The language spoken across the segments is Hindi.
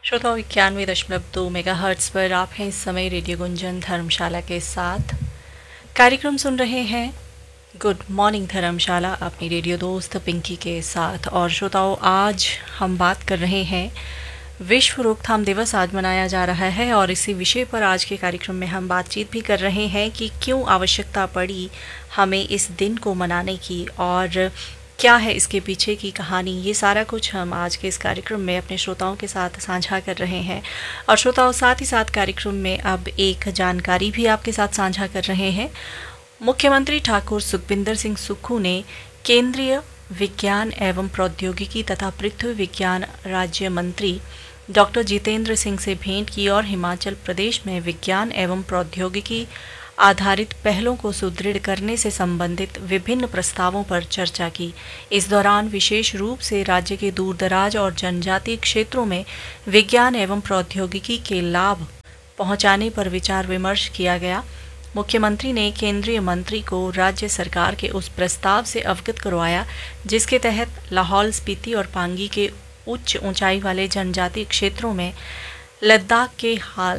श्रोताओं 91.2 मेगाहर्ट्ज़ पर आप हैं इस समय रेडियो गुंजन धर्मशाला के साथ। कार्यक्रम सुन रहे हैं गुड मॉर्निंग धर्मशाला अपनी रेडियो दोस्त पिंकी के साथ। और श्रोताओं, आज हम बात कर रहे हैं विश्व रोकथाम दिवस आज मनाया जा रहा है और इसी विषय पर आज के कार्यक्रम में हम बातचीत भी कर रहे हैं कि क्यों आवश्यकता पड़ी हमें इस दिन को मनाने की और क्या है इसके पीछे की कहानी। ये सारा कुछ हम आज के इस कार्यक्रम में अपने श्रोताओं के साथ साझा कर रहे हैं। और श्रोताओं, साथ ही साथ कार्यक्रम में अब एक जानकारी भी आपके साथ साझा कर रहे हैं। मुख्यमंत्री ठाकुर सुखबिंदर सिंह सुक्खू ने केंद्रीय विज्ञान एवं प्रौद्योगिकी तथा पृथ्वी विज्ञान राज्य मंत्री डॉक्टर जितेंद्र सिंह से भेंट की और हिमाचल प्रदेश में विज्ञान एवं प्रौद्योगिकी आधारित पहलों को सुदृढ़ करने से संबंधित विभिन्न प्रस्तावों पर चर्चा की। इस दौरान विशेष रूप से राज्य के दूरदराज और जनजातीय क्षेत्रों में विज्ञान एवं प्रौद्योगिकी के लाभ पहुंचाने पर विचार विमर्श किया गया। मुख्यमंत्री ने केंद्रीय मंत्री को राज्य सरकार के उस प्रस्ताव से अवगत करवाया जिसके तहत लाहौल स्पीति और पांगी के उच्च ऊंचाई वाले जनजातीय क्षेत्रों में लद्दाख के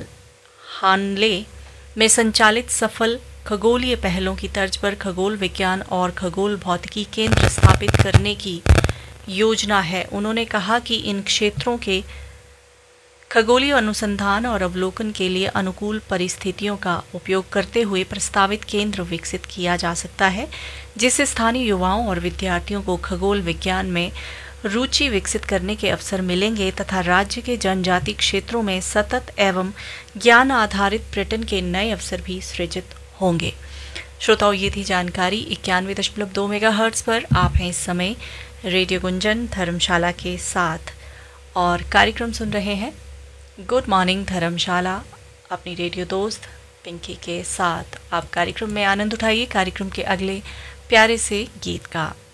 हानले में संचालित सफल खगोलीय पहलों की तर्ज पर खगोल विज्ञान और खगोल भौतिकी केंद्र स्थापित करने की योजना है। उन्होंने कहा कि इन क्षेत्रों के खगोलीय अनुसंधान और अवलोकन के लिए अनुकूल परिस्थितियों का उपयोग करते हुए प्रस्तावित केंद्र विकसित किया जा सकता है, जिससे स्थानीय युवाओं और विद्यार्थियों को खगोल विज्ञान में रुचि विकसित करने के अवसर मिलेंगे तथा राज्य के जनजातीय क्षेत्रों में सतत एवं ज्ञान आधारित पर्यटन के नए अवसर भी सृजित होंगे। श्रोताओं, ये थी जानकारी 91.2 मेगाहर्ट्ज़ पर आप हैं इस समय रेडियो गुंजन धर्मशाला के साथ और कार्यक्रम सुन रहे हैं गुड मॉर्निंग धर्मशाला अपनी रेडियो दोस्त पिंकी के साथ। आप कार्यक्रम में आनंद उठाइए कार्यक्रम के अगले प्यारे से गीत का।